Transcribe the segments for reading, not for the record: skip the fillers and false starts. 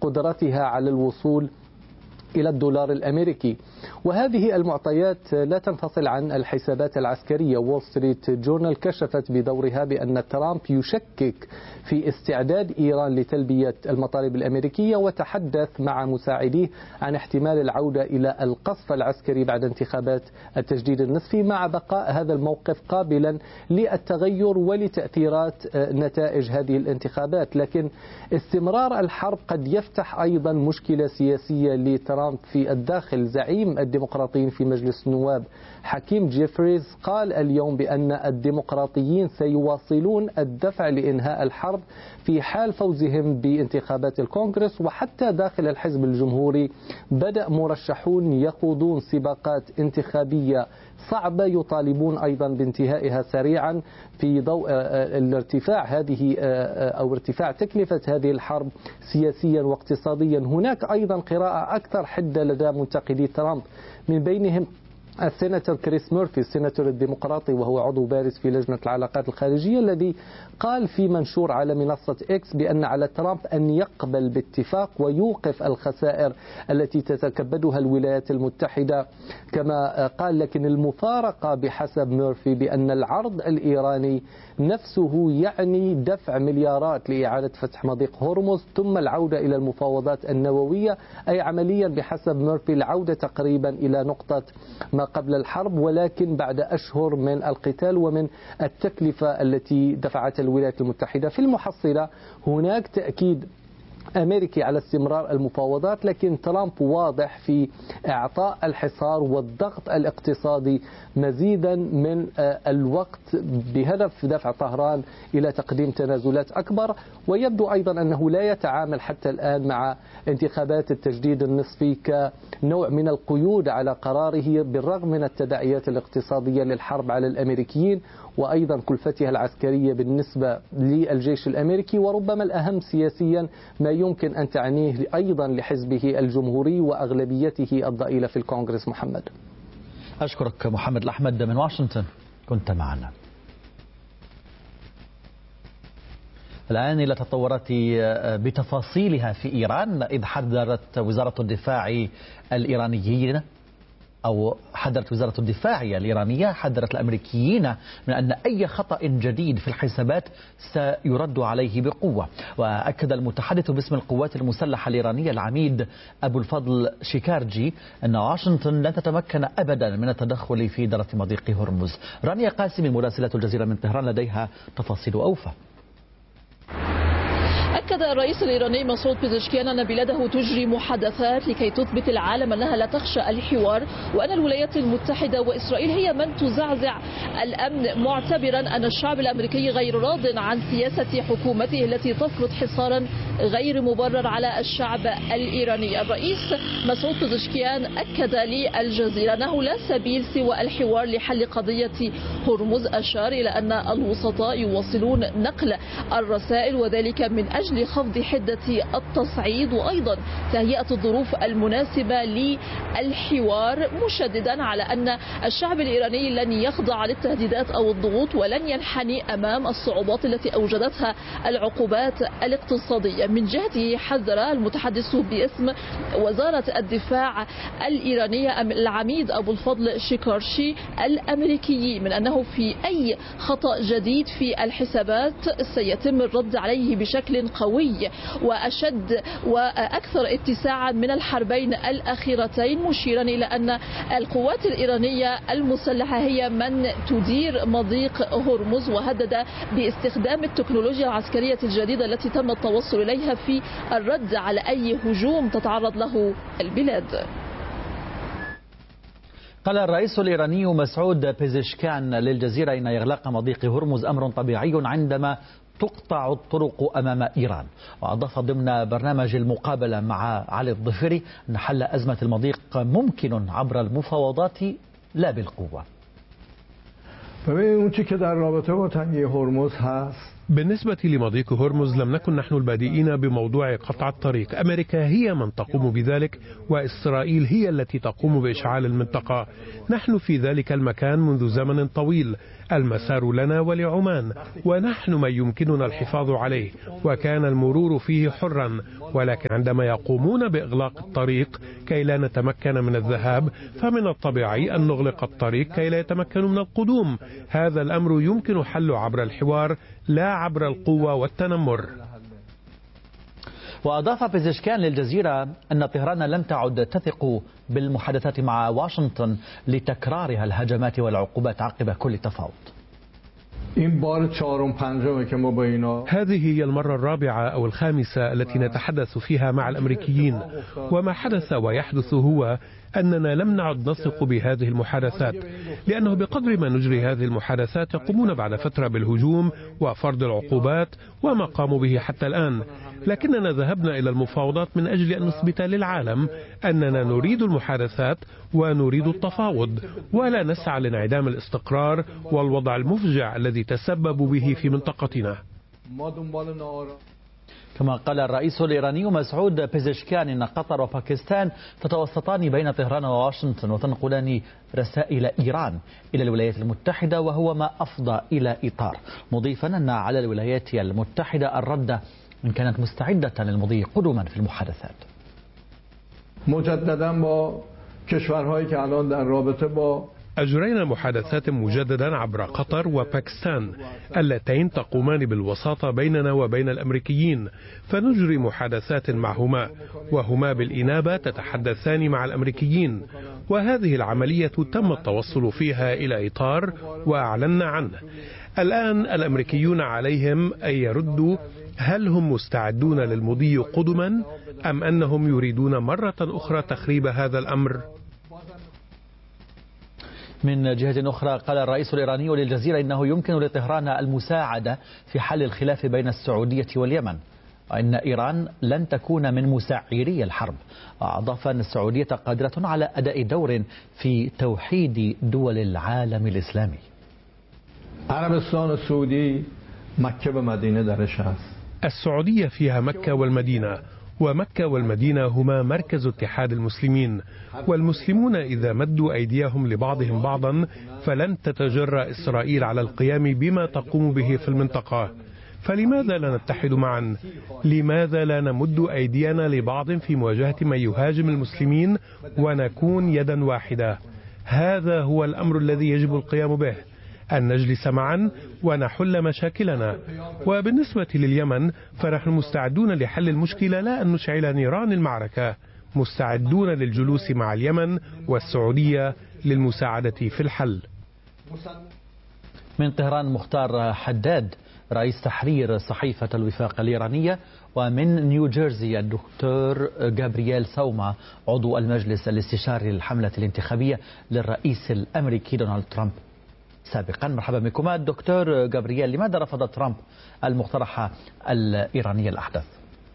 قدرتها على الوصول إلى الدولار الأمريكي. وهذه المعطيات لا تنفصل عن الحسابات العسكرية. وول ستريت جورنال كشفت بدورها بأن ترامب يشكك في استعداد إيران لتلبية المطالب الأمريكية، وتحدث مع مساعديه عن احتمال العودة إلى القصف العسكري بعد انتخابات التجديد النصفي، مع بقاء هذا الموقف قابلا للتغير ولتأثيرات نتائج هذه الانتخابات. لكن استمرار الحرب قد يفتح أيضا مشكلة سياسية لترامب في الداخل. زعيم الديمقراطيين في مجلس النواب حكيم جيفريز قال اليوم بأن الديمقراطيين سيواصلون الدفع لإنهاء الحرب في حال فوزهم بانتخابات الكونغرس. وحتى داخل الحزب الجمهوري بدأ مرشحون يخوضون سباقات انتخابية صعبة يطالبون أيضا بانتهائها سريعا في ضوء ارتفاع تكلفة هذه الحرب سياسيا واقتصاديا. هناك أيضا قراءة أكثر حدة لدى منتقدي ترامب، من بينهم السيناتور كريس مورفي السيناتور الديمقراطي وهو عضو بارز في لجنة العلاقات الخارجية، الذي قال في منشور على منصة إكس بأن على ترامب أن يقبل باتفاق ويوقف الخسائر التي تتكبدها الولايات المتحدة كما قال. لكن المفارقة بحسب مورفي بأن العرض الإيراني نفسه يعني دفع مليارات لإعادة فتح مضيق هرمز ثم العودة إلى المفاوضات النووية، أي عمليا بحسب مورفي العودة تقريبا إلى نقطة ما قبل الحرب، ولكن بعد أشهر من القتال ومن التكلفة التي دفعتها الولايات المتحدة. في المحصلة هناك تأكيد أمريكي على استمرار المفاوضات، لكن ترامب واضح في إعطاء الحصار والضغط الاقتصادي مزيدا من الوقت بهدف دفع طهران إلى تقديم تنازلات أكبر. ويبدو أيضا أنه لا يتعامل حتى الآن مع انتخابات التجديد النصفي كنوع من القيود على قراره، بالرغم من التداعيات الاقتصادية للحرب على الأمريكيين وأيضا كلفتها العسكرية بالنسبة للجيش الأمريكي، وربما الأهم سياسيا ما يمكن أن تعنيه أيضا لحزبه الجمهوري وأغلبيته الضئيلة في الكونغرس. محمد، أشكرك محمد الأحمد من واشنطن، كنت معنا. الآن إلى تطورات بتفاصيلها في إيران، إذ حذرت وزارة الدفاع الإيرانيين أو حذرت وزارة الدفاع الإيرانية حذرت الأمريكيين من أن أي خطأ جديد في الحسابات سيرد عليه بقوة. وأكد المتحدث باسم القوات المسلحة الإيرانية العميد أبو الفضل شيكارجي أن واشنطن لن تتمكن أبدا من التدخل في إدارة مضيق هرمز. رانيا قاسم مراسلة الجزيرة من طهران لديها تفاصيل أوفى. أكد الرئيس الإيراني مسعود بيزشكيان أن بلاده تجري محادثات لكي تثبت العالم أنها لا تخشى الحوار، وأن الولايات المتحدة وإسرائيل هي من تزعزع الأمن، معتبرا أن الشعب الأمريكي غير راض عن سياسة حكومته التي تفرض حصارا غير مبرر على الشعب الإيراني. الرئيس مسعود بيزشكيان أكد للجزيرة أنه لا سبيل سوى الحوار لحل قضية هرمز. أشار إلى أن الوسطاء يواصلون نقل الرسائل، وذلك من أجل خفض حدة التصعيد وأيضا تهيئة الظروف المناسبة للحوار، مشددا على أن الشعب الإيراني لن يخضع للتهديدات أو الضغوط ولن ينحني أمام الصعوبات التي أوجدتها العقوبات الاقتصادية. من جهته حذر المتحدث باسم وزارة الدفاع الإيرانية العميد أبو الفضل شيكارشي الأمريكي من أنه في أي خطأ جديد في الحسابات سيتم الرد عليه بشكل قوي وأشد وأكثر اتساعا من الحربين الأخيرتين، مشيرا إلى أن القوات الإيرانية المسلحة هي من تدير مضيق هرمز، وهدد باستخدام التكنولوجيا العسكرية الجديدة التي تم التوصل إليها في الرد على أي هجوم تتعرض له البلاد. قال الرئيس الإيراني مسعود بيزشكيان للجزيرة إن إغلاق مضيق هرمز أمر طبيعي عندما تقطع الطرق أمام إيران. وأضاف ضمن برنامج المقابلة مع علي الظفيري أن حل أزمة المضيق ممكن عبر المفاوضات لا بالقوة. ببینید اون چی که در رابطه با تنگه هرمز هست بالنسبة لمضيق هرمز لم نكن نحن البادئين بموضوع قطع الطريق. أمريكا هي من تقوم بذلك، وإسرائيل هي التي تقوم بإشعال المنطقة. نحن في ذلك المكان منذ زمن طويل، المسار لنا ولعمان، ونحن من يمكننا الحفاظ عليه، وكان المرور فيه حرا. ولكن عندما يقومون بإغلاق الطريق كي لا نتمكن من الذهاب، فمن الطبيعي أن نغلق الطريق كي لا يتمكنوا من القدوم. هذا الأمر يمكن حله عبر الحوار لا عبر القوة والتنمر. وأضاف بيزشكيان للجزيرة أن طهران لم تعد تثق بالمحادثات مع واشنطن لتكرارها الهجمات والعقوبات عقب كل تفاوض. هذه هي المرة الرابعة أو الخامسة التي نتحدث فيها مع الأمريكيين، وما حدث ويحدث هو أننا لم نعد نثق بهذه المحادثات، لأنه بقدر ما نجري هذه المحادثات يقومون بعد فترة بالهجوم وفرض العقوبات وما قاموا به حتى الآن. لكننا ذهبنا إلى المفاوضات من أجل أن نثبت للعالم أننا نريد المحادثات ونريد التفاوض، ولا نسعى لانعدام الاستقرار والوضع المفجع الذي تسببوا به في منطقتنا. كما قال الرئيس الإيراني مسعود بيزشكيان إن قطر وباكستان تتوسطان بين طهران وواشنطن وتنقلان رسائل إيران إلى الولايات المتحدة، وهو ما أفضى إلى إطار، مضيفا أن على الولايات المتحدة الرد إن كانت مستعدة للمضي قدما في المحادثات. أجرينا محادثات مجددا عبر قطر وباكستان اللتين تقومان بالوساطة بيننا وبين الأمريكيين، فنجري محادثات معهما، وهما بالإنابة تتحدثان مع الأمريكيين، وهذه العملية تم التوصل فيها إلى إطار وأعلنا عنه. الآن الأمريكيون عليهم أن يردوا هل هم مستعدون للمضي قدما أم أنهم يريدون مرة أخرى تخريب هذا الأمر. من جهة أخرى قال الرئيس الإيراني للجزيرة إنه يمكن لطهران المساعدة في حل الخلاف بين السعودية واليمن، وإن إيران لن تكون من مسعري الحرب. أضاف أن السعودية قادرة على أداء دور في توحيد دول العالم الإسلامي. عربستان السعودي مكة ومدينة درش است. السعودية فيها مكة والمدينة، ومكة والمدينة هما مركز اتحاد المسلمين، والمسلمون إذا مدوا أيديهم لبعضهم بعضا فلن تتجرأ إسرائيل على القيام بما تقوم به في المنطقة. فلماذا لا نتحد معا؟ لماذا لا نمد أيدينا لبعض في مواجهة من يهاجم المسلمين ونكون يدا واحدة؟ هذا هو الأمر الذي يجب القيام به، أن نجلس معا ونحل مشاكلنا. وبالنسبة لليمن فنحن مستعدون لحل المشكلة، لا أن نشعل نيران المعركة، مستعدون للجلوس مع اليمن والسعودية للمساعدة في الحل. من طهران مختار حداد رئيس تحرير صحيفة الوفاق الإيرانية، ومن نيوجيرسي الدكتور جابرييل سوما عضو المجلس الاستشاري للحملة الانتخابية للرئيس الأمريكي دونالد ترامب سابقا. مرحبا بكما دكتور جابرييل، لماذا رفض ترامب المقترح الإيراني الأحدث؟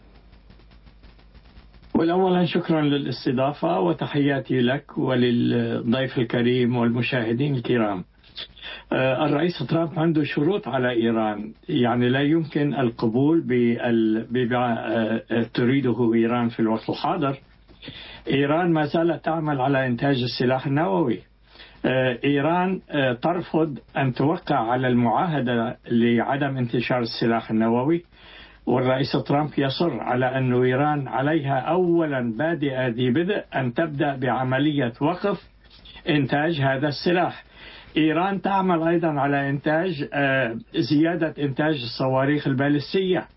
والأولا شكرا للاستضافة وتحياتي لك وللضيف الكريم والمشاهدين الكرام. الرئيس ترامب عنده شروط على إيران، يعني لا يمكن القبول بما تريده إيران في الوقت الحاضر. إيران ما زالت تعمل على إنتاج السلاح النووي. إيران ترفض أن توقع على المعاهدة لعدم انتشار السلاح النووي، والرئيس ترامب يصر على أن إيران عليها أولا بادئ ذي بدء أن تبدأ بعملية وقف إنتاج هذا السلاح. إيران تعمل أيضا على إنتاج زيادة إنتاج الصواريخ البالستية.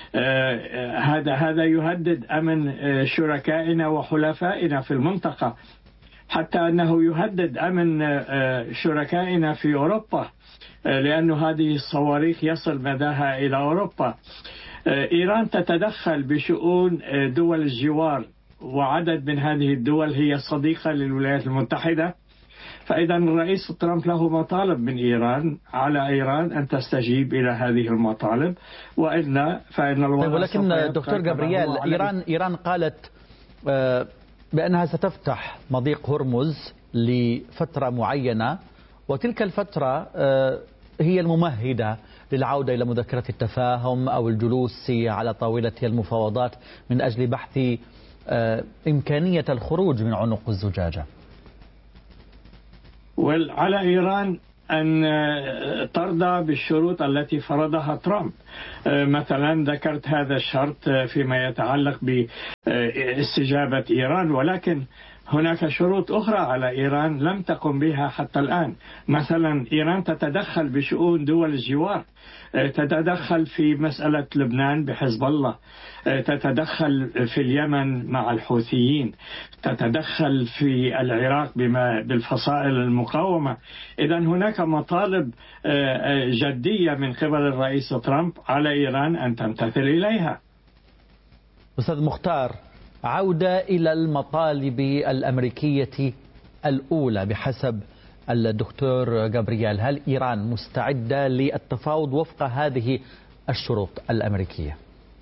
هذا يهدد أمن شركائنا وحلفائنا في المنطقة، حتى أنه يهدد أمن شركائنا في أوروبا، لأن هذه الصواريخ يصل مداها إلى أوروبا. إيران تتدخل بشؤون دول الجوار، وعدد من هذه الدول هي صديقة للولايات المتحدة. فإذا الرئيس ترامب له مطالب من إيران، على إيران أن تستجيب إلى هذه المطالب، وإلا فإن الوضع. ولكن دكتور جابرييل، إيران قالت بأنها ستفتح مضيق هرمز لفترة معينة، وتلك الفترة هي الممهدة للعودة إلى مذكرة التفاهم أو الجلوس على طاولة المفاوضات من أجل بحث إمكانية الخروج من عنق الزجاجة؟ وعلى إيران أن ترضى بالشروط التي فرضها ترامب. مثلا ذكرت هذا الشرط فيما يتعلق باستجابة إيران، ولكن هناك شروط أخرى على إيران لم تقم بها حتى الآن. مثلا إيران تتدخل بشؤون دول الجوار، تتدخل في مسألة لبنان بحزب الله، تتدخل في اليمن مع الحوثيين، تتدخل في العراق بالفصائل المقاومة. إذا هناك مطالب جدية من قبل الرئيس ترامب على إيران أن تمتثل إليها. أستاذ مختار، عودة إلى المطالب الأمريكية الأولى بحسب الدكتور جابرييل، هل إيران مستعدة للتفاوض وفق هذه الشروط الأمريكية؟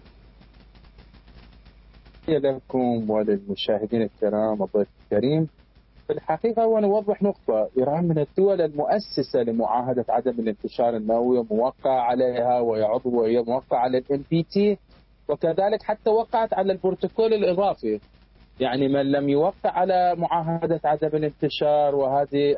لكم وللمشاهدين الكرام الضيف الكريم، في الحقيقة ونوضح نقطة: إيران من الدول المؤسسة لمعاهدة عدم الانتشار النووي، موقع عليها وهي موقع على الNPT، وكذلك حتى وقعت على البروتوكول الإضافي. يعني من لم يوقع على معاهدة عدم الانتشار وهذه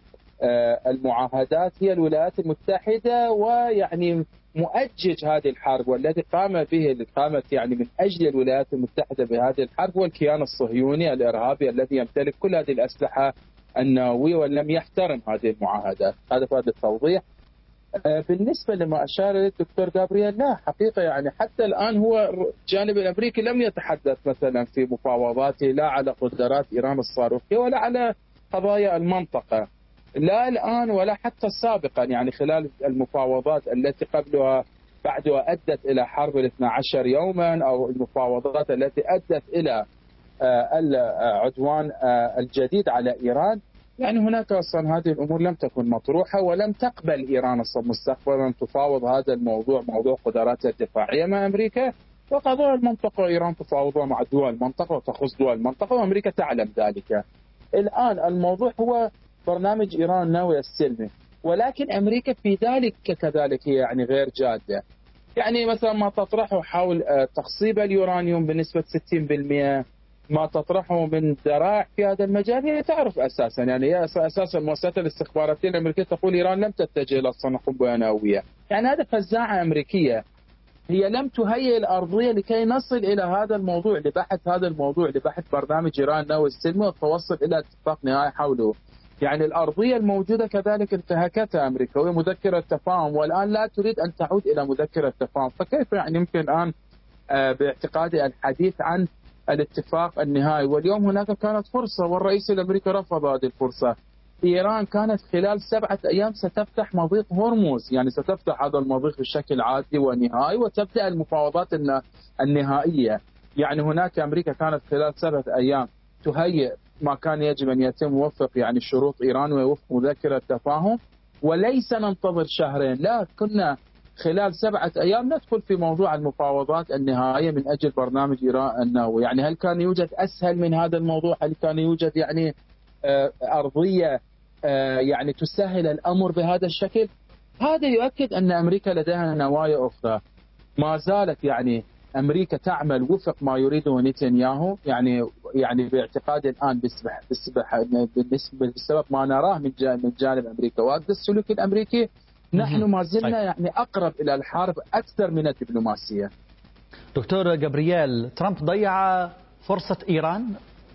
المعاهدات هي الولايات المتحدة، ويعني مؤجج هذه الحرب والذي قامت يعني من أجل الولايات المتحدة بهذه الحرب هو الكيان الصهيوني الإرهابي الذي يمتلك كل هذه الأسلحة النووية ولم يحترم هذه المعاهدات. هذا بعد التوضيح. بالنسبة لما أشار إليه الدكتور جابرييل، لا حقيقة يعني حتى الآن هو الجانب الأمريكي لم يتحدث مثلا في مفاوضاته لا على قدرات إيران الصاروخية ولا على قضايا المنطقة، لا الآن ولا حتى سابقا. يعني خلال المفاوضات التي قبلها بعدها أدت إلى حرب 12 يوما، أو المفاوضات التي أدت إلى العدوان الجديد على إيران، يعني هناك أصلا هذه الأمور لم تكن مطروحة، ولم تقبل إيران مستقبلا أن تفاوض هذا الموضوع، موضوع قدراتها الدفاعية مع أمريكا. وقضايا المنطقة إيران تفاوضها مع دول المنطقة وتخص دول المنطقة، وأمريكا تعلم ذلك. الآن الموضوع هو برنامج إيران النووي السلمي، ولكن أمريكا في ذلك كذلك هي يعني غير جادة. يعني مثلا ما تطرحه حول تخصيب اليورانيوم بنسبة 60%، ما تطرحه من ذرائع في هذا المجال، هي تعرف أساسا يعني هي أساسا المؤسسات الاستخباراتية الأمريكية تقول إيران لم تتجه إلى صنع قنبلة نووية. يعني هذا فزاعة أمريكية، هي لم تهيئ الأرضية لكي نصل إلى هذا الموضوع، لبحث هذا الموضوع، لبحث برنامج إيران النووي السلمي والتوصل إلى اتفاق نهائي حوله. يعني الأرضية الموجودة كذلك انتهكتها أمريكا، وهي مذكرة تفاهم، والآن لا تريد أن تعود إلى مذكرة تفاهم. فكيف يعني يمكن الآن باعتقادي الحديث عن الاتفاق النهائي؟ واليوم هناك كانت فرصة والرئيس الأمريكي رفض هذه الفرصة. إيران كانت خلال 7 أيام ستفتح مضيق هرمز، يعني ستفتح هذا المضيق بشكل عادي ونهائي وتبدأ المفاوضات النهائية. يعني هناك أمريكا كانت خلال 7 أيام تهيئ ما كان يجب أن يتم وفق يعني شروط إيران ووفق مذكرة تفاهم، وليس ننتظر شهرين، لا كنا خلال 7 أيام ندخل في موضوع المفاوضات النهائية من أجل برنامج إيران النووي. يعني هل كان يوجد أسهل من هذا الموضوع؟ هل كان يوجد يعني أرضية يعني تسهل الأمر بهذا الشكل؟ هذا يؤكد أن أمريكا لديها نوايا أخرى. ما زالت يعني أمريكا تعمل وفق ما يريده نتنياهو، يعني باعتقادي الآن بسبب ما نراه من جانب أمريكا وهذا السلوك الأمريكي، نحن ما زلنا يعني أقرب إلى الحرب أكثر من الدبلوماسية. دكتور جابرييل، ترامب ضيع فرصة إيران؟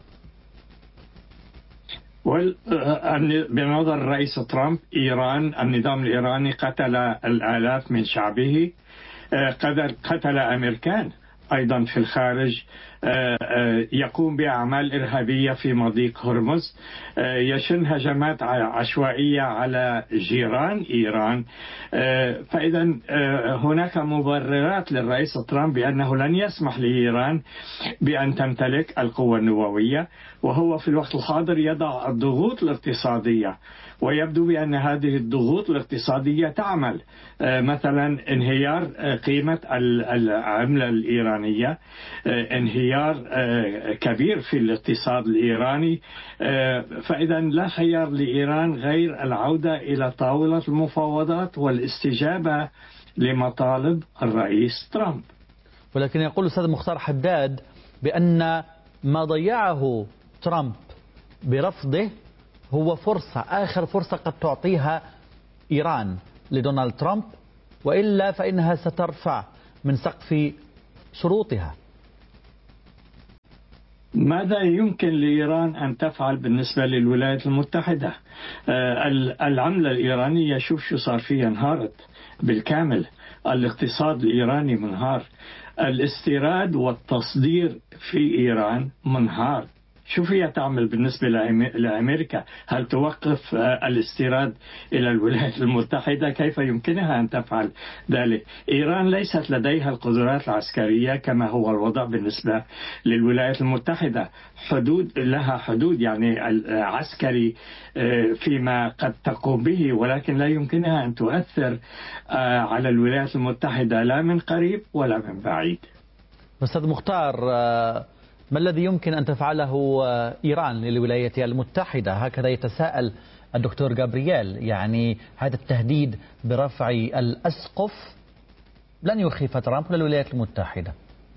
بنظر الرئيس ترامب، إيران النظام الإيراني قتل الآلاف من شعبه، قتل أمريكان أيضا في الخارج، يقوم بأعمال إرهابية في مضيق هرمز، يشن هجمات عشوائية على جيران إيران. فإذا هناك مبررات للرئيس ترامب بأنه لن يسمح لإيران بأن تمتلك القوة النووية، وهو في الوقت الحاضر يضع الضغوط الاقتصادية، ويبدو بأن هذه الضغوط الاقتصادية تعمل. مثلا انهيار قيمة العملة الإيرانية، انهيار خيار كبير في الاقتصاد الإيراني. فإذا لا خيار لإيران غير العودة إلى طاولة المفاوضات والاستجابة لمطالب الرئيس ترامب. ولكن يقول الأستاذ مختار حداد بأن ما ضيعه ترامب برفضه هو فرصة، آخر فرصة قد تعطيها إيران لدونالد ترامب، وإلا فإنها سترفع من سقف شروطها. ماذا يمكن لإيران أن تفعل بالنسبة للولايات المتحدة؟ العملة الإيرانية شوف شو صار فيها، انهارت بالكامل. الاقتصاد الإيراني منهار، الاستيراد والتصدير في إيران منهار. شو فيها تعمل بالنسبة لأمريكا؟ هل توقف الاستيراد إلى الولايات المتحدة؟ كيف يمكنها أن تفعل ذلك؟ إيران ليست لديها القدرات العسكرية كما هو الوضع بالنسبة للولايات المتحدة. لها حدود يعني عسكري فيما قد تقوم به، ولكن لا يمكنها أن تؤثر على الولايات المتحدة لا من قريب ولا من بعيد. أستاذ مختار، ما الذي يمكن أن تفعله إيران للولايات المتحدة؟ هكذا يتساءل الدكتور جابرييل. يعني هذا التهديد برفع الأسقف لن يخيف ترامب ولا الولايات المتحدة.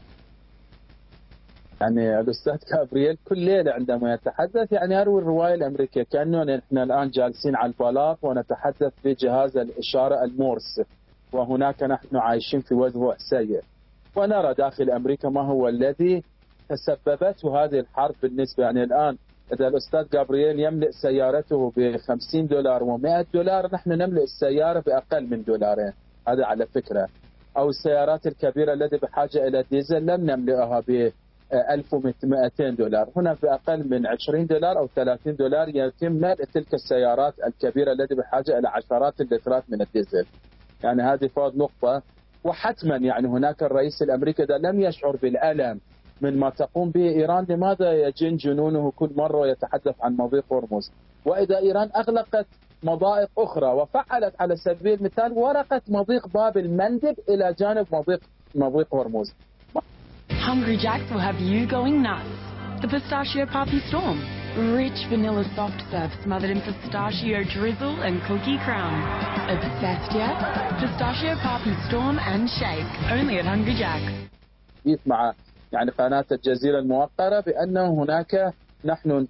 يعني الأستاذ جابرييل كل ليلة عندما يتحدث يعني أروي الرواية الأمريكية، كأنه نحن الآن جالسين على البلاط ونتحدث بجهاز الإشارة المورس، وهناك نحن عايشين في وضع سيء، ونرى داخل أمريكا ما هو الذي تسببته هذه الحرب. بالنسبة يعني الآن إذا الأستاذ جابرييل يملئ سيارته $50 و$100، نحن نملئ السيارة بأقل من $2. هذا على فكرة. أو السيارات الكبيرة التي بحاجة إلى ديزل لم نملئها $1200. هنا بأقل من $20 أو $30 يتم ملء تلك السيارات الكبيرة التي بحاجة إلى عشرات اللترات من الديزل. يعني هذه فوضى نقطة. وحتما يعني هناك الرئيس الأمريكي إذا لم يشعر بالألم من ما تقوم به إيران، لماذا يجن جنونه كل مرة ويتحدث عن مضيق هرمز؟ وإذا إيران أغلقت مضائق أخرى وفعلت على سبيل المثال ورقة مضيق باب المندب إلى جانب مضيق هرمز. Hungry Jacks will have you going nuts. The Pistachio Puppy Storm. Rich vanilla soft serve smothered in pistachio drizzle and cookie crumbs. Obsessed yet? Pistachio Puppy Storm and Shake. Only at Hungry Jacks. مع يعني قناة الجزيرة الموقرة بأنه هناك نحن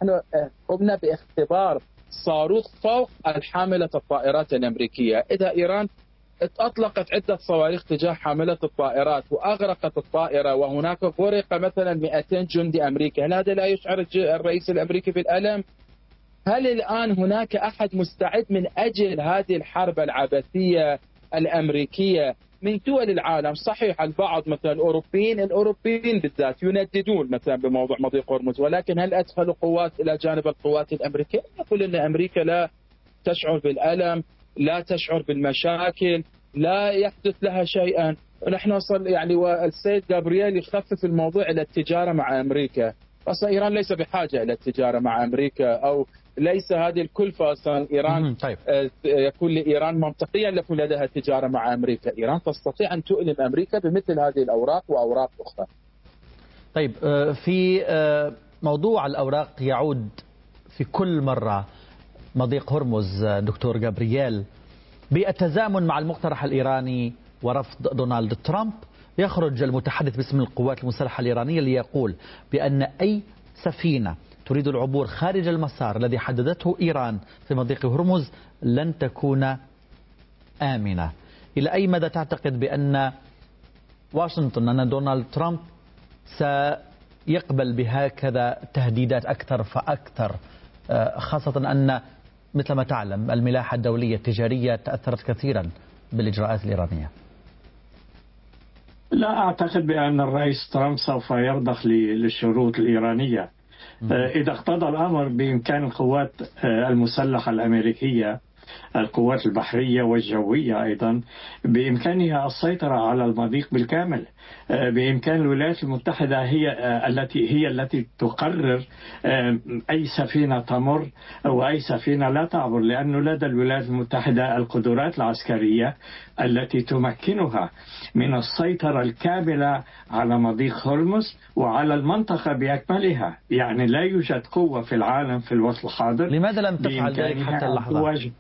قمنا باختبار صاروخ فوق الحاملة الطائرات الأمريكية. إذا إيران أطلقت عدة صواريخ تجاه حاملة الطائرات وأغرقت الطائرة وهناك غرق مثلا 200 جندي أمريكي، هل هذا لا يشعر الرئيس الأمريكي بالألم؟ هل الآن هناك أحد مستعد من أجل هذه الحرب العبثية الأمريكية من دول العالم؟ صحيح البعض مثلا الأوروبيين بالذات ينددون مثلا بموضوع مضيق هرمز، ولكن هل أدخلوا قوات إلى جانب القوات الأمريكية؟ يقول أن أمريكا لا تشعر بالألم، لا تشعر بالمشاكل، لا يحدث لها شيئا. ونحن يعني والسيد جابرييل يخفف الموضوع إلى التجارة مع أمريكا. أصلا إيران ليس بحاجة إلى التجارة مع أمريكا، أو ليس هذه الكلفة أصلا إيران يكون لإيران منطقيا لكن لديها تجارة مع أمريكا. إيران تستطيع أن تؤلم أمريكا بمثل هذه الأوراق وأوراق أخرى. طيب، في موضوع الأوراق يعود في كل مرة مضيق هرمز دكتور جابرييل بالتزامن مع المقترح الإيراني ورفض دونالد ترامب. يخرج المتحدث باسم القوات المسلحة الإيرانية ليقول بأن أي سفينة تريد العبور خارج المسار الذي حددته إيران في مضيق هرمز لن تكون آمنة. إلى أي مدى تعتقد بأن واشنطن، أن دونالد ترامب سيقبل بهكذا تهديدات أكثر فأكثر، خاصة أن مثل ما تعلم الملاحة الدولية التجارية تأثرت كثيرا بالإجراءات الإيرانية؟ لا أعتقد بأن الرئيس ترامب سوف يرضخ للشروط الإيرانية. إذا اقتضى الأمر بإمكان القوات المسلحة الأمريكية القوات البحرية والجوية أيضا بإمكانها السيطرة على المضيق بالكامل. بإمكان الولايات المتحدة هي التي تقرر أي سفينة تمر وأي سفينة لا تعبر، لأنه لدى الولايات المتحدة القدرات العسكرية التي تمكنها من السيطرة الكاملة على مضيق هرمز وعلى المنطقة بأكملها. يعني لا يوجد قوة في العالم في الوقت الحاضر. لماذا لم تفعل ذلك حتى اللحظة؟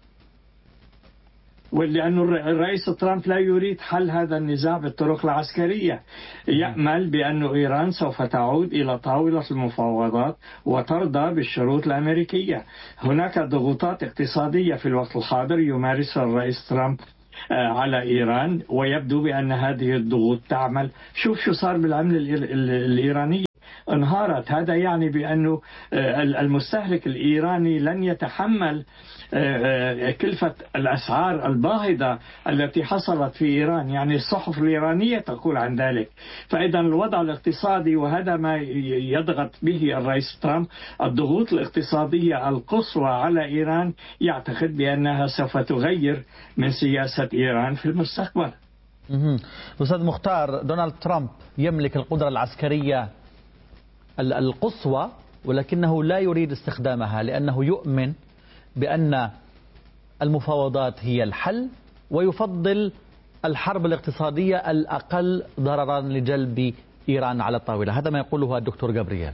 ولأن الرئيس ترامب لا يريد حل هذا النزاع بالطرق العسكرية. يأمل بأن إيران سوف تعود إلى طاولة المفاوضات وترضى بالشروط الأمريكية. هناك ضغوطات اقتصادية في الوقت الحاضر يمارسها الرئيس ترامب على إيران، ويبدو بأن هذه الضغوط تعمل. شو صار بالعملة الإيرانية، انهارت. هذا يعني بأنه المستهلك الإيراني لن يتحمل كلفة الأسعار الباهظة التي حصلت في إيران. يعني الصحف الإيرانية تقول عن ذلك. فإذا الوضع الاقتصادي، وهذا ما يضغط به الرئيس ترامب، الضغوط الاقتصادية القصوى على إيران، يعتقد بأنها سوف تغير من سياسة إيران في المستقبل. أستاذ مختار، دونالد ترامب يملك القدرة العسكرية القصوى، ولكنه لا يريد استخدامها لأنه يؤمن بأن المفاوضات هي الحل، ويفضل الحرب الاقتصادية الأقل ضررا لجلب إيران على الطاولة. هذا ما يقوله الدكتور جابرييل.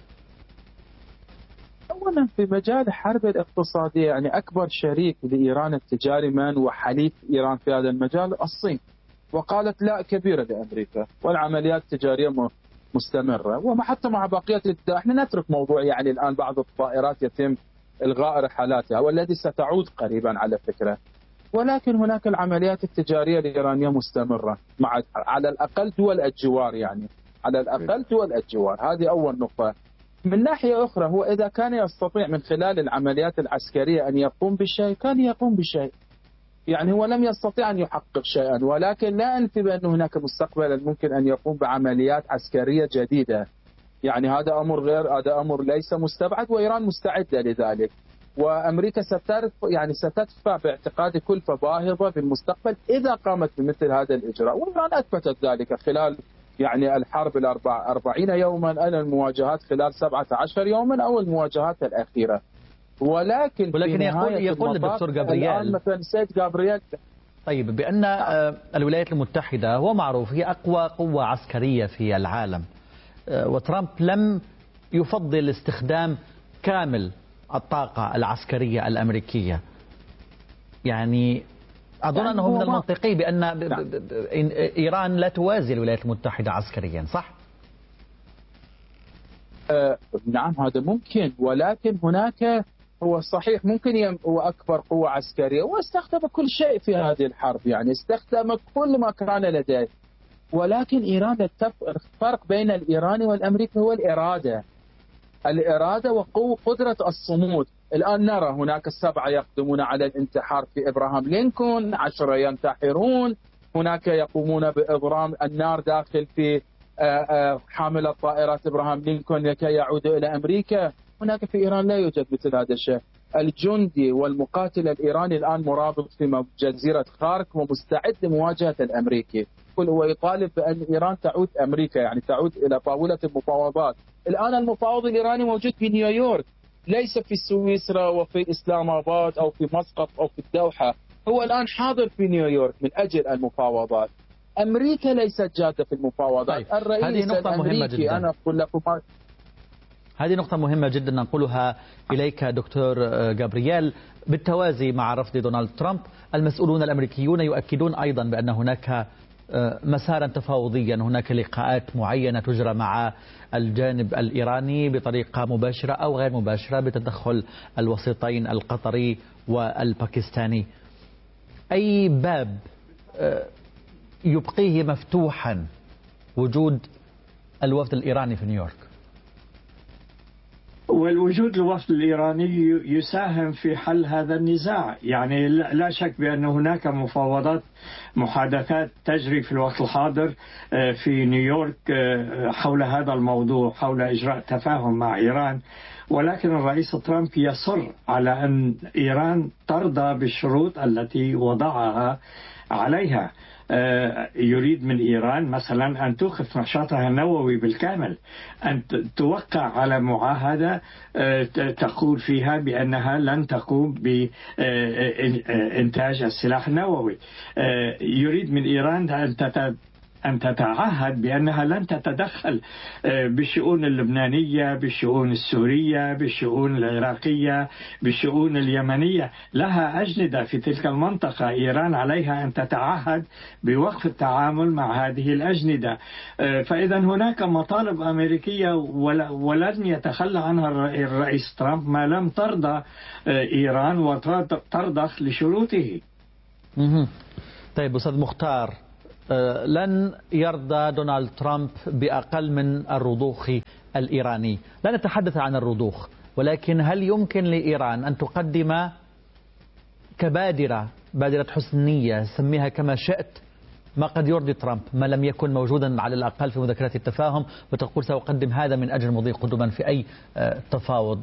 أولا في مجال الحرب الاقتصادية، يعني أكبر شريك لإيران التجاري من وحليف إيران في هذا المجال الصين، وقالت لا كبيرة لأمريكا، والعمليات التجارية مستمرة. وحتى مع بقية احنا نترك موضوع يعني الآن بعض الطائرات يتم إلغاء رحلاتها، والذي ستعود قريبا على فكرة، ولكن هناك العمليات التجارية الإيرانية مستمرة مع على الأقل دول الجوار، يعني على الأقل دول الجوار. هذه أول نقطة. من ناحية أخرى، هو إذا كان يستطيع من خلال العمليات العسكرية أن يقوم بشيء كان يقوم بشيء. يعني هو لم يستطيع أن يحقق شيئا، ولكن لا أنفي بأن هناك مستقبلا ممكن أن يقوم بعمليات عسكرية جديدة. يعني هذا أمر ليس مستبعد، وإيران مستعدة لذلك. وأمريكا ستدفع باعتقادي كلفة باهظة بالمستقبل إذا قامت بمثل هذا الإجراء، وإيران أثبتت ذلك خلال يعني الحرب 40 يوما، أو المواجهات خلال 17 يوما، أو المواجهات الأخيرة. ولكن يقول الدكتور جابرييل مثلا السيد جابرييل طيب بأن الولايات المتحدة هو معروف هي أقوى قوة عسكرية في العالم، وترامب لم يفضل استخدام كامل الطاقة العسكرية الأمريكية. يعني أظن أنه من المنطقي بأن إيران لا توازي الولايات المتحدة عسكريا، صح؟ نعم هذا ممكن، ولكن هناك هو صحيح ممكن هو أكبر قوة عسكرية واستخدم كل شيء في هذه الحرب، يعني استخدم كل ما كان لديه. ولكن إيران الفرق بين الإيراني والأمريكي هو الإرادة وقدرة الصمود. الآن نرى هناك 7 يقدمون على الانتحار في إبراهام لينكولن، 10 ينتحرون، هناك يقومون بإضرام النار داخل في حاملة طائرات إبراهام لينكولن لكي يعودوا إلى أمريكا. هناك في إيران لا يوجد مثل هذا الشيء. الجندي والمقاتل الإيراني الآن مرابط في جزيرة خارك ومستعد لمواجهة الأمريكي. هو يطالب بأن إيران تعود أمريكا، يعني تعود إلى طاولة المفاوضات. الآن المفاوض الإيراني موجود في نيويورك، ليس في سويسرا وفي إسلام آباد أو في مسقط أو في الدوحة. هو الآن حاضر في نيويورك من أجل المفاوضات. أمريكا ليست جادة في المفاوضات. طيب. الرئيس الأمريكي أنا أقول لكم هذه نقطة مهمة جدا ننقلها إليك دكتور جابرييل. بالتوازي مع رفض دونالد ترامب، المسؤولون الأمريكيون يؤكدون أيضا بأن هناك مسارا تفاوضيا، هناك لقاءات معينة تجرى مع الجانب الإيراني بطريقة مباشرة أو غير مباشرة بتدخل الوسيطين القطري والباكستاني. أي باب يبقيه مفتوحا وجود الوفد الإيراني في نيويورك؟ والوجود الوفد الإيراني يساهم في حل هذا النزاع. يعني لا شك بأن هناك محادثات تجري في الوقت الحاضر في نيويورك حول هذا الموضوع، حول إجراء تفاهم مع إيران. ولكن الرئيس ترامب يصر على أن إيران ترضى بالشروط التي وضعها عليها. يريد من إيران مثلا أن توقف نشاطها النووي بالكامل، أن توقع على معاهدة تقول فيها بأنها لن تقوم بإنتاج السلاح النووي. يريد من إيران أن تتعهد بأنها لن تتدخل بالشؤون اللبنانية، بالشؤون السورية، بالشؤون العراقية، بالشؤون اليمنية. لها أجندة في تلك المنطقة، إيران عليها أن تتعهد بوقف التعامل مع هذه الأجندة. فإذا هناك مطالب أمريكية ولن يتخلى عنها الرئيس ترامب ما لم ترضى إيران وترضخ لشروطه. طيب أستاذ مختار، لن يرضى دونالد ترامب بأقل من الرضوخ الإيراني. لا نتحدث عن الرضوخ، ولكن هل يمكن لإيران أن تقدم كبادرة، بادرة حسن نية، سميها كما شئت، ما قد يرضي ترامب، ما لم يكن موجودا على الأقل في مذكرات التفاهم، وتقول سأقدم هذا من أجل مضي قدما في أي تفاوض؟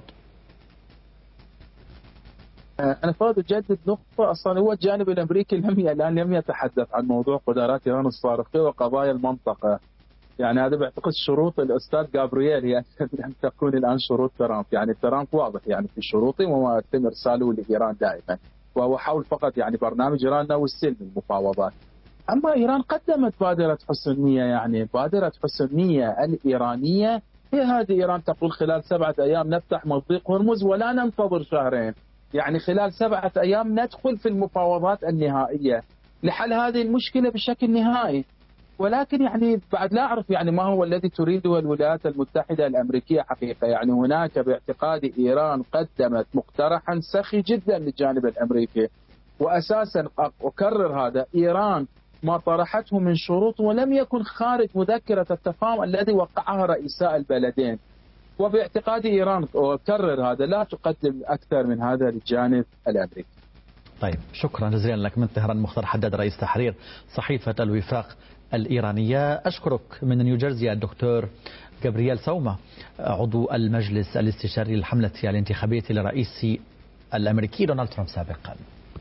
أنا فاضل أجدد نقطة. أصلا هو الجانب الأمريكي الآن لم يتحدث عن موضوع قدرات إيران الصاروخية وقضايا المنطقة. يعني هذا بعتقد شروط الأستاذ جابرييل هي لم تكون الآن شروط ترامب. يعني ترامب واضح يعني في شروطه وما يتم إرساله لإيران دائما، وهو حول فقط يعني برنامج إيران والسلم المفاوضات. أما إيران قدمت بادرة حسن نية، يعني بادرة حسن نية الإيرانية هي هذه. إيران تقول خلال 7 أيام نفتح مضيق هرمز ولا ننتظر شهرين، يعني خلال 7 أيام ندخل في المفاوضات النهائية لحل هذه المشكلة بشكل نهائي. ولكن يعني بعد لا أعرف يعني ما هو الذي تريده الولايات المتحدة الأمريكية حقيقة. يعني هناك باعتقاد إيران قدمت مقترحا سخي جدا للجانب الأمريكي، وأساسا أكرر هذا، إيران ما طرحته من شروط ولم يكن خارج مذكرة التفاهم الذي وقعها رئيسا البلدين. وباعتقاد إيران، أكرر هذا، لا تقدم أكثر من هذا للجانب الأمريكي. طيب، شكرا جزيلا لك من طهران مختار حداد، رئيس تحرير صحيفة الوفاق الإيرانية. أشكرك من نيوجيرسي الدكتور جابرييل سوما، عضو المجلس الاستشاري للحملة الانتخابية لرئيس الأمريكي دونالد ترامب سابقا.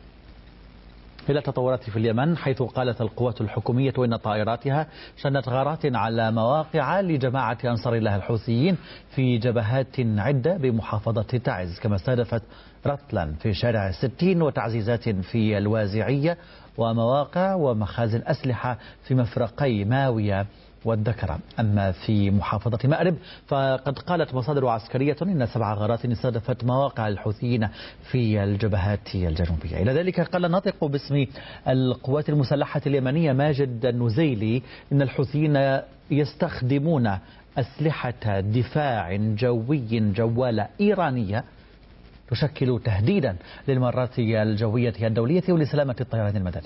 إلى تطورات في اليمن، حيث قالت القوات الحكومية إن طائراتها شنت غارات على مواقع لجماعة أنصار الله الحوثيين في جبهات عدة بمحافظة تعز، كما استهدفت رطلا في شارع 60 وتعزيزات في الوازعية ومواقع ومخازن أسلحة في مفرقي ماوية والذكرى. أما في محافظة مأرب فقد قالت مصادر عسكرية إن 7 غارات استهدفت مواقع الحوثيين في الجبهات الجنوبية. إلى ذلك قال الناطق باسم القوات المسلحة اليمنية ماجد النزيلي إن الحوثيين يستخدمون أسلحة دفاع جوي جوالة إيرانية تشكل تهديدا للمرات الجوية الدولية ولسلامة الطيران المدني.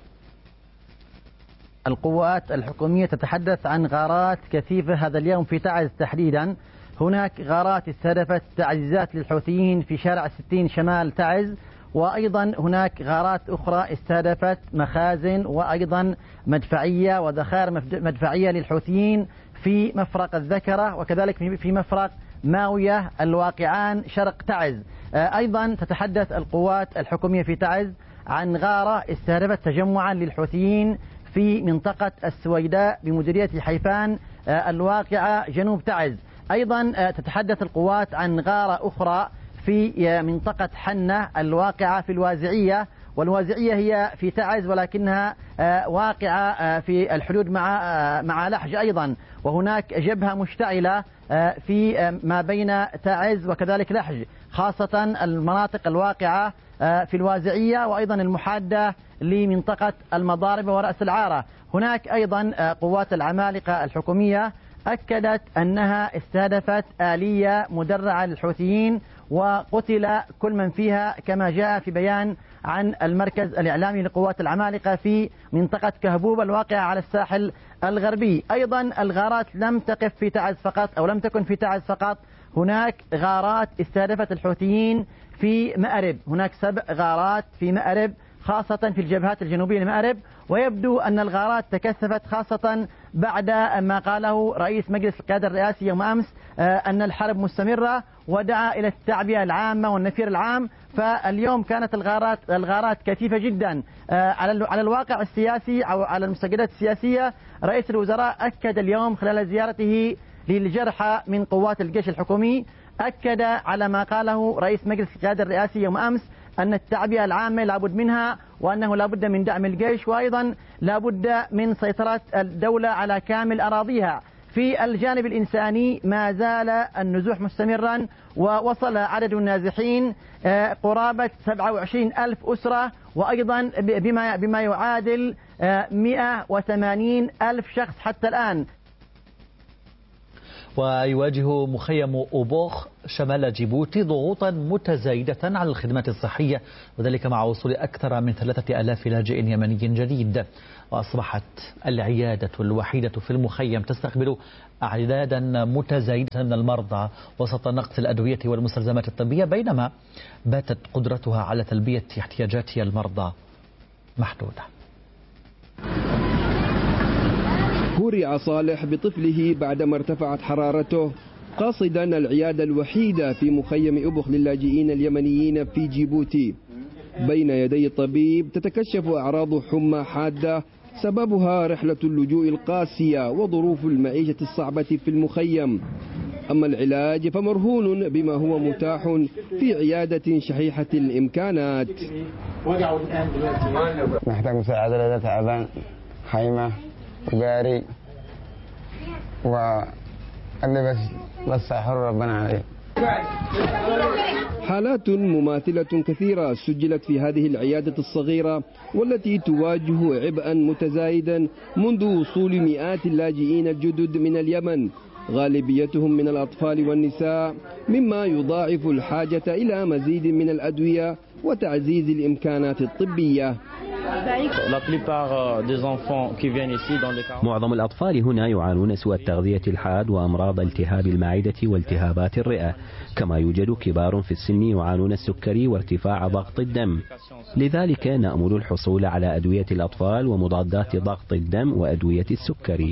القوات الحكومية تتحدث عن غارات كثيفة هذا اليوم في تعز تحديدا. هناك غارات استهدفت تعزيزات للحوثيين في شارع 60 شمال تعز، وأيضا هناك غارات أخرى استهدفت مخازن وأيضا مدفعية وذخائر مدفعية للحوثيين في مفرق الذكرة وكذلك في مفرق ماوية الواقعان شرق تعز. أيضا تتحدث القوات الحكومية في تعز عن غارة استهدفت تجمعا للحوثيين في منطقة السويداء بمديرية حيفان الواقعة جنوب تعز. أيضا تتحدث القوات عن غارة أخرى في منطقة حنة الواقعة في الوازعية، والوازعية هي في تعز ولكنها واقعة في الحدود مع لحج أيضا، وهناك جبهة مشتعلة في ما بين تعز وكذلك لحج، خاصة المناطق الواقعة في الوازعية وأيضا المحادة لمنطقة المضاربة ورأس العارة. هناك أيضا قوات العمالقة الحكومية أكدت أنها استهدفت آلية مدرعة للحوثيين وقتل كل من فيها، كما جاء في بيان عن المركز الإعلامي لقوات العمالقة في منطقة كهبوب الواقعة على الساحل الغربي. أيضا الغارات لم تقف في تعز فقط أو لم تكن في تعز فقط، هناك غارات استهدفت الحوثيين في مأرب. هناك 7 غارات في مأرب خاصة في الجبهات الجنوبية لمأرب، ويبدو أن الغارات تكثفت خاصة بعد ما قاله رئيس مجلس القيادة الرئاسي يوم أمس أن الحرب مستمرة، ودعا إلى التعبئة العامة والنفير العام. فاليوم كانت الغارات كثيفة جدا على الواقع السياسي أو على المستجدات السياسية. رئيس الوزراء أكد اليوم خلال زيارته للجرحى من قوات الجيش الحكومي، أكد على ما قاله رئيس مجلس القيادة الرئاسي يوم أمس أن التعبئة العامة لابد منها، وأنه لابد من دعم الجيش، وأيضا لابد من سيطرة الدولة على كامل أراضيها. في الجانب الإنساني ما زال النزوح مستمرا، ووصل عدد النازحين قرابة 27,000 أسرة، وأيضا بما يعادل 180,000 شخص حتى الآن. ويواجه مخيم أوبوخ شمال جيبوتي ضغوطا متزايدة على الخدمات الصحية، وذلك مع وصول أكثر من 3,000 لاجئ يمني جديد. وأصبحت العيادة الوحيدة في المخيم تستقبل أعدادا متزايدة من المرضى وسط نقص الأدوية والمستلزمات الطبية، بينما باتت قدرتها على تلبية احتياجات المرضى محدودة. هورع صالح بطفله بعدما ارتفعت حرارته قاصدا العيادة الوحيدة في مخيم أوبوخ للاجئين اليمنيين في جيبوتي. بين يدي الطبيب تتكشف أعراض حمى حادة سببها رحلة اللجوء القاسية وظروف المعيشة الصعبة في المخيم. أما العلاج فمرهون بما هو متاح في عيادة شحيحة الإمكانات. نحتاج مساعدة لدى تعبان، خيمة وقاري واللي بس حر ربنا عليه. حالات مماثلة كثيرة سجلت في هذه العيادة الصغيرة، والتي تواجه عبئا متزايدا منذ وصول مئات اللاجئين الجدد من اليمن، غالبيتهم من الأطفال والنساء، مما يضاعف الحاجة إلى مزيد من الأدوية وتعزيز الإمكانات الطبية. معظم الأطفال هنا يعانون سوء التغذية الحاد وأمراض التهاب المعدة والتهابات الرئة، كما يوجد كبار في السن يعانون السكري وارتفاع ضغط الدم. لذلك نأمل الحصول على أدوية الأطفال ومضادات ضغط الدم وأدوية السكري.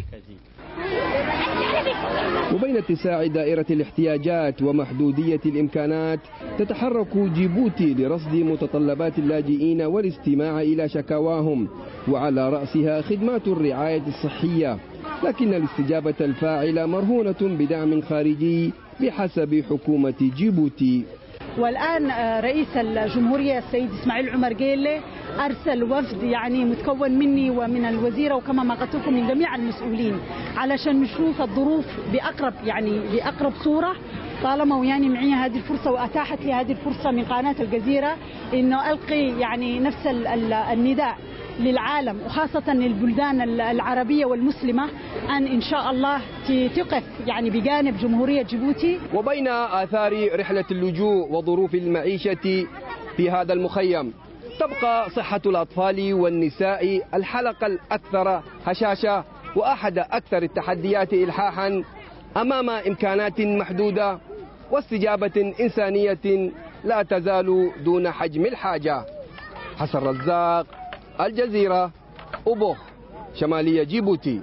وبين اتساع دائرة الاحتياجات ومحدودية الإمكانات، تتحرك جيبوتي لرصد متطلبات اللاجئين والاستماع إلى شكاواهم، وعلى رأسها خدمات الرعاية الصحية، لكن الاستجابة الفاعلة مرهونة بدعم خارجي بحسب حكومة جيبوتي. والآن رئيس الجمهورية السيد إسماعيل عمر جيلي أرسل وفد متكون مني ومن الوزيرة وكما ما قلت لكم من جميع المسؤولين علشان نشوف الظروف بأقرب صورة، طالما معي هذه الفرصة وأتاحت لي هذه الفرصة من قناة الجزيرة إنه ألقي نفس النداء للعالم وخاصة البلدان العربية والمسلمة أن شاء الله تقف بجانب جمهورية جيبوتي. وبين آثار رحلة اللجوء وظروف المعيشة في هذا المخيم، تبقى صحة الأطفال والنساء الحلقة الأكثر هشاشة وأحد أكثر التحديات إلحاحا أمام إمكانات محدودة واستجابة إنسانية لا تزال دون حجم الحاجة. حسن رزاق، الجزيرة، أوبوخ، شمالية جيبوتي.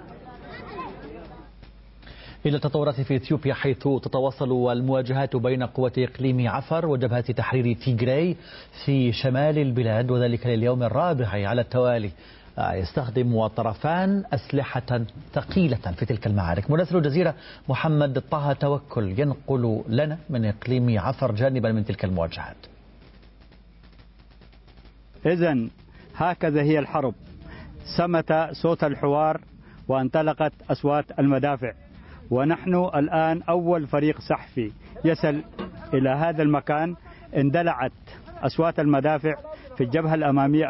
إلى التطورات في إثيوبيا، حيث تتواصل المواجهات بين قوات إقليم عفر وجبهة تحرير تيغراي في شمال البلاد، وذلك لليوم الرابع على التوالي. يستخدم الطرفان أسلحة ثقيلة في تلك المعارك. مراسل الجزيرة محمد طه توكل ينقل لنا من إقليم عفر جانبا من تلك المواجهات. إذن هكذا هي الحرب. صمت صوت الحوار وانطلقت أصوات المدافع، ونحن الآن أول فريق صحفي يصل إلى هذا المكان. اندلعت أصوات المدافع في الجبهة الأمامية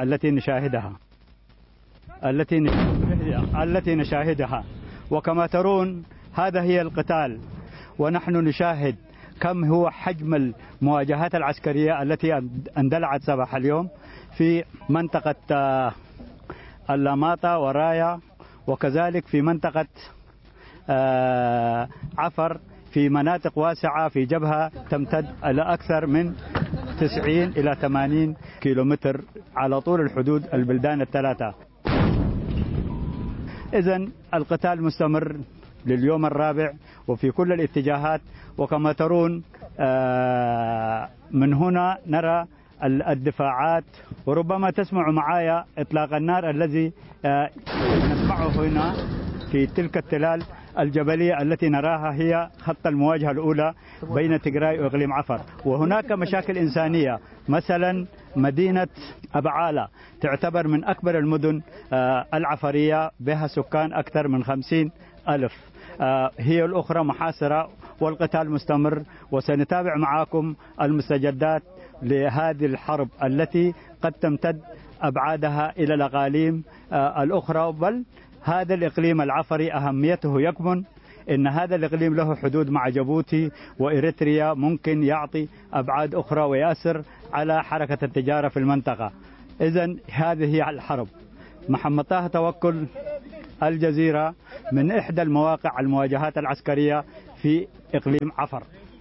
التي نشاهدها، وكما ترون هذا هي القتال، ونحن نشاهد كم هو حجم المواجهات العسكرية التي اندلعت صباح اليوم في منطقة اللاماطة ورايا، وكذلك في منطقة عفر، في مناطق واسعة في جبهة تمتد إلى أكثر من 90 إلى 80 كيلومتر على طول الحدود البلدان الثلاثة. إذن القتال مستمر لليوم الرابع وفي كل الاتجاهات، وكما ترون من هنا نرى الدفاعات، وربما تسمع معايا إطلاق النار الذي نسمعه هنا في تلك التلال الجبلية التي نراها هي خط المواجهة الأولى بين تجراي وإقليم عفر. وهناك مشاكل إنسانية، مثلا مدينة أبعالة تعتبر من أكبر المدن العفرية، بها سكان أكثر من 50,000. هي الأخرى محاصرة والقتال مستمر، وسنتابع معكم المستجدات لهذه الحرب التي قد تمتد أبعادها إلى الأقاليم الأخرى. بل هذا الإقليم العفري أهميته يكمن إن هذا الإقليم له حدود مع جيبوتي وإريتريا، ممكن يعطي أبعاد أخرى ويأثر على حركة التجارة في المنطقة. إذن هذه هي الحرب. محمد طه توكل، الجزيرة، من إحدى المواقع المواجهات العسكرية في إقليم عفر.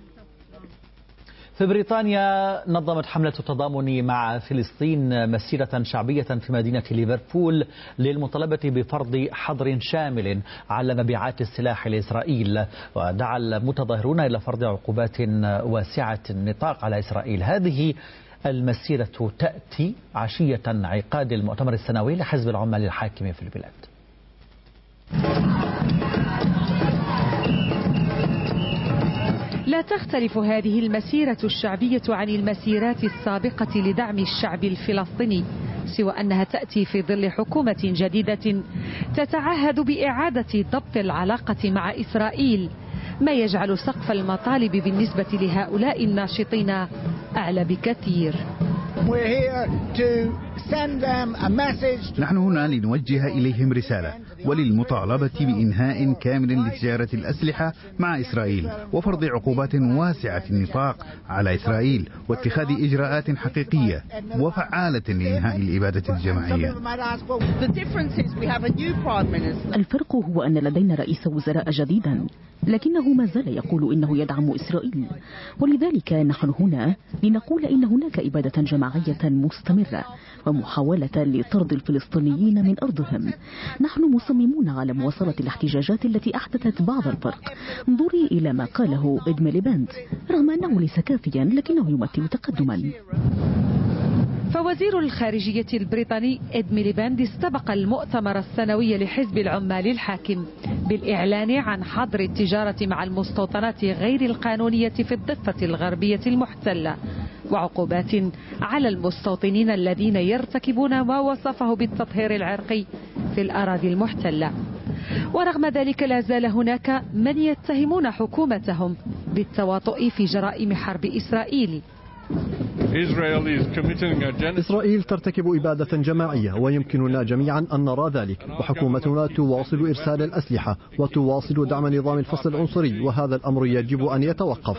في بريطانيا نظمت حملة التضامن مع فلسطين مسيرة شعبية في مدينة ليفربول للمطالبة بفرض حظر شامل على مبيعات السلاح لإسرائيل، ودعا المتظاهرون إلى فرض عقوبات واسعة النطاق على إسرائيل. هذه المسيرة تأتي عشية عقاد المؤتمر السنوي لحزب العمال الحاكم في البلاد. لا تختلف هذه المسيرة الشعبية عن المسيرات السابقة لدعم الشعب الفلسطيني، سوى أنها تأتي في ظل حكومة جديدة تتعهد بإعادة ضبط العلاقة مع إسرائيل، ما يجعل سقف المطالب بالنسبة لهؤلاء الناشطين أعلى بكثير. نحن هنا لنوجه إليهم رسالة وللمطالبة بإنهاء كامل لتجارة الأسلحة مع إسرائيل، وفرض عقوبات واسعة النطاق على إسرائيل، واتخاذ إجراءات حقيقية وفعالة لإنهاء الإبادة الجماعية. الفرق هو أن لدينا رئيس وزراء جديدا، لكنه ما زال يقول إنه يدعم إسرائيل، ولذلك نحن هنا لنقول إن هناك إبادة جماعية مستمرة ومحاولة لطرد الفلسطينيين من أرضهم. نحن مصممون على مواصلة الاحتجاجات التي أحدثت بعض الفرق. انظري إلى ما قاله إد ميليباند، رغم أنه ليس كافيا لكنه يمثل تقدما. فوزير الخارجية البريطاني إد ميليباند استبق المؤتمر السنوي لحزب العمال الحاكم بالإعلان عن حظر التجارة مع المستوطنات غير القانونية في الضفة الغربية المحتلة، وعقوبات على المستوطنين الذين يرتكبون ما وصفه بالتطهير العرقي في الأراضي المحتلة. ورغم ذلك لا زال هناك من يتهمون حكومتهم بالتواطؤ في جرائم حرب إسرائيل. إسرائيل ترتكب إبادة جماعية ويمكننا جميعا أن نرى ذلك، وحكومتنا تواصل إرسال الأسلحة وتواصل دعم نظام الفصل العنصري، وهذا الأمر يجب أن يتوقف.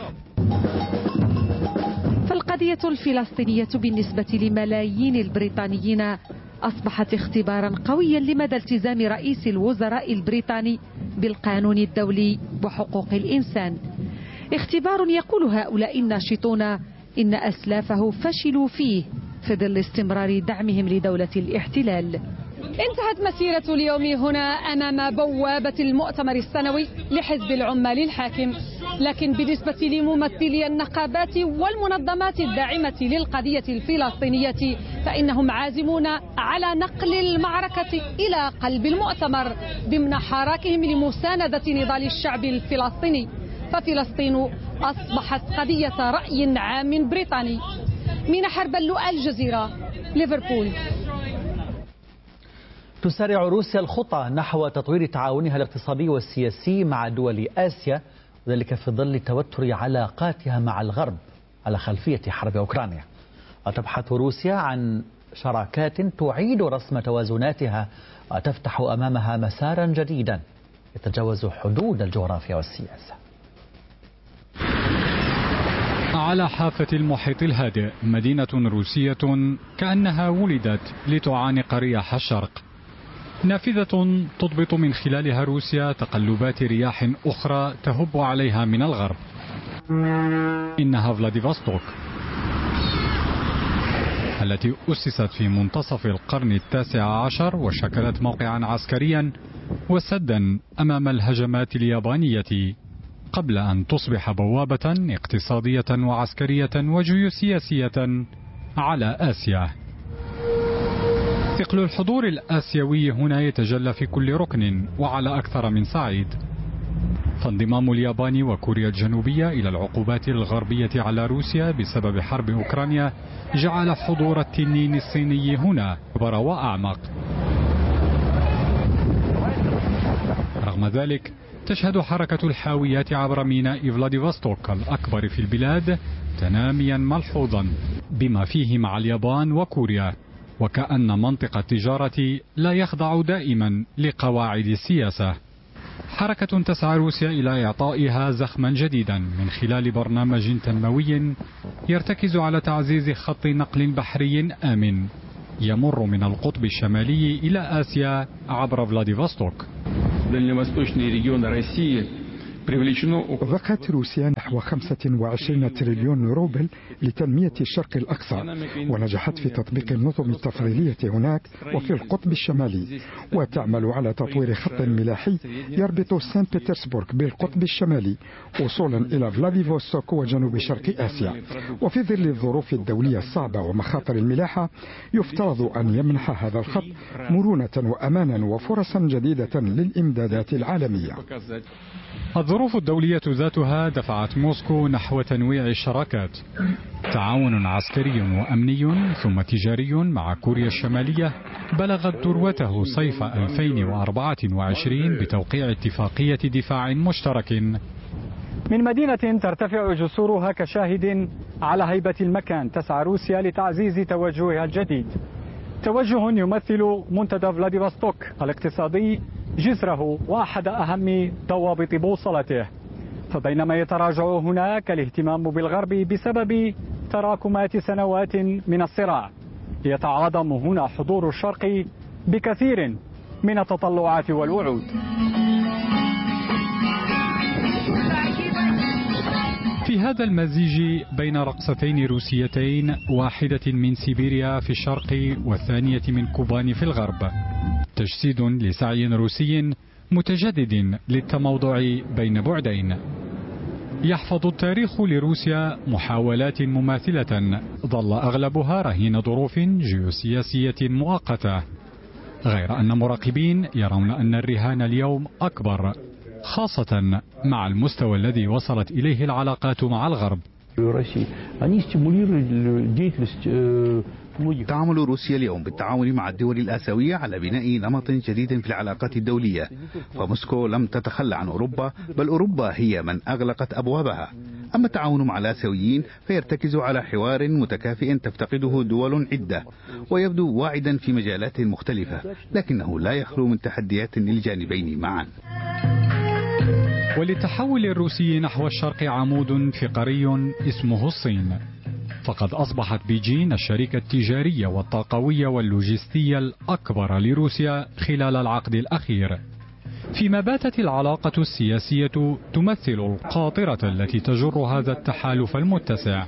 فالقضية الفلسطينية بالنسبة لملايين البريطانيين أصبحت اختبارا قويا لمدى التزام رئيس الوزراء البريطاني بالقانون الدولي وحقوق الإنسان. اختبار يقول هؤلاء الناشطون إن أسلافه فشلوا فيه في ظل استمرار دعمهم لدولة الاحتلال. انتهت مسيرة اليوم هنا أمام بوابة المؤتمر السنوي لحزب العمال الحاكم، لكن بالنسبة لممثلي النقابات والمنظمات الداعمة للقضية الفلسطينية فإنهم عازمون على نقل المعركة إلى قلب المؤتمر ضمن حراكهم لمساندة نضال الشعب الفلسطيني. ففلسطين أصبحت قضية رأي عام بريطاني. من حربلو، الجزيرة، ليفربول. تسارع روسيا الخطى نحو تطوير تعاونها الاقتصادي والسياسي مع دول آسيا، وذلك في ظل توتر علاقاتها مع الغرب على خلفية حرب أوكرانيا. وتبحث روسيا عن شراكات تعيد رسم توازناتها وتفتح أمامها مسارا جديدا يتجاوز حدود الجغرافيا والسياسة. على حافة المحيط الهادئ مدينة روسية كأنها ولدت لتعانق رياح الشرق، نافذة تضبط من خلالها روسيا تقلبات رياح أخرى تهب عليها من الغرب. إنها فلاديفستوك التي أسست في منتصف القرن 19 وشكلت موقعا عسكريا وسدا أمام الهجمات اليابانية قبل أن تصبح بوابة اقتصادية وعسكرية وجيوسياسية على آسيا. ثقل الحضور الآسيوي هنا يتجلى في كل ركن وعلى أكثر من صعيد. فانضمام اليابان وكوريا الجنوبية إلى العقوبات الغربية على روسيا بسبب حرب أوكرانيا جعل حضور التنين الصيني هنا أكبر وأعمق. رغم ذلك تشهد حركة الحاويات عبر ميناء فلاديفوستوك الأكبر في البلاد تناميا ملحوظا بما فيه مع اليابان وكوريا، وكأن منطق التجارة لا يخضع دائما لقواعد السياسة. حركة تسعى روسيا إلى إعطائها زخما جديدا من خلال برنامج تنموي يرتكز على تعزيز خط نقل بحري آمن يمر من القطب الشمالي إلى آسيا عبر فلاديفوستوك. ضخت روسيا نحو 25 تريليون روبل لتنمية الشرق الأقصى، ونجحت في تطبيق النظم التفضيلية هناك وفي القطب الشمالي، وتعمل على تطوير خط ملاحي يربط سان بطرسبورغ بالقطب الشمالي وصولا إلى فلاديفوستوك وجنوب شرق آسيا. وفي ظل الظروف الدولية الصعبة ومخاطر الملاحة يفترض أن يمنح هذا الخط مرونة وأمانا وفرصا جديدة للإمدادات العالمية. الظروف الدولية ذاتها دفعت موسكو نحو تنويع الشراكات. تعاون عسكري وأمني ثم تجاري مع كوريا الشمالية بلغت ذروته صيف 2024 بتوقيع اتفاقية دفاع مشترك. من مدينة ترتفع جسورها كشاهد على هيبة المكان تسعى روسيا لتعزيز توجهها الجديد، توجه يمثل منتدى فلاديفوستوك الاقتصادي جسره وأحد أهم ضوابط بوصلته. فبينما يتراجع هناك الاهتمام بالغرب بسبب تراكمات سنوات من الصراع، يتعاظم هنا حضور الشرق بكثير من التطلعات والوعود. في هذا المزيج بين رقصتين روسيتين، واحدة من سيبيريا في الشرق والثانية من كوبان في الغرب، تجسيد لسعي روسي متجدد للتموضع بين بعدين. يحفظ التاريخ لروسيا محاولات مماثلة ظل أغلبها رهين ظروف جيوسياسية مؤقتة، غير أن مراقبين يرون أن الرهان اليوم أكبر، خاصة مع المستوى الذي وصلت إليه العلاقات مع الغرب. تعمل روسيا اليوم بالتعاون مع الدول الآسيوية على بناء نمط جديد في العلاقات الدولية، فموسكو لم تتخلى عن أوروبا، بل أوروبا هي من أغلقت أبوابها. أما التعاون مع الآسيويين فيرتكز على حوار متكافئ تفتقده دول عدة، ويبدو واعدا في مجالات مختلفة، لكنه لا يخلو من تحديات للجانبين معا. وللتحول الروسي نحو الشرق عمود فقري اسمه الصين، فقد أصبحت بيجين الشريك التجاري والطاقوي واللوجستي الأكبر لروسيا خلال العقد الأخير، فيما باتت العلاقة السياسية تمثل القاطرة التي تجر هذا التحالف المتسع.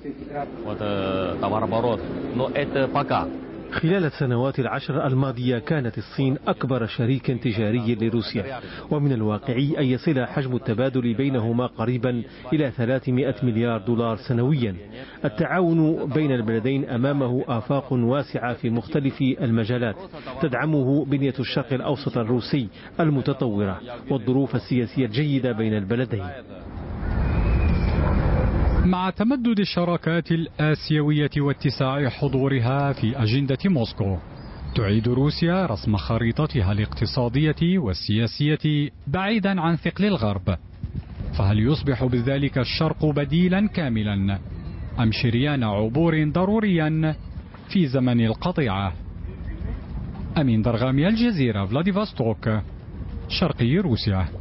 خلال السنوات العشر الماضية كانت الصين أكبر شريك تجاري لروسيا، ومن الواقعي أن يصل حجم التبادل بينهما قريبا إلى 300 مليار دولار سنويا. التعاون بين البلدين أمامه آفاق واسعة في مختلف المجالات تدعمه بنية الشرق الأوسط الروسي المتطورة والظروف السياسية الجيدة بين البلدين. مع تمدد الشراكات الآسيوية واتساع حضورها في أجندة موسكو، تعيد روسيا رسم خريطتها الاقتصادية والسياسية بعيدا عن ثقل الغرب. فهل يصبح بذلك الشرق بديلا كاملا أم شريان عبور ضروريا في زمن القطيعة؟ أمين درغامي، الجزيرة، فلاديفوستوك، شرقي روسيا.